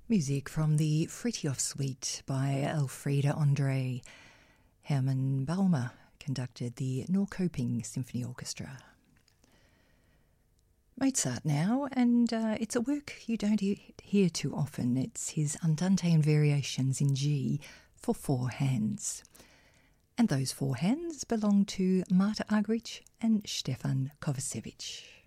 Music from the Fritjof Suite by Elfriede Andre. Hermann Baumer conducted the Norrköping Symphony Orchestra. Mozart now, and it's a work you don't hear too often. It's his Andante and Variations in G for four hands. And those four hands belong to Marta Argerich and Stefan Kovacevic.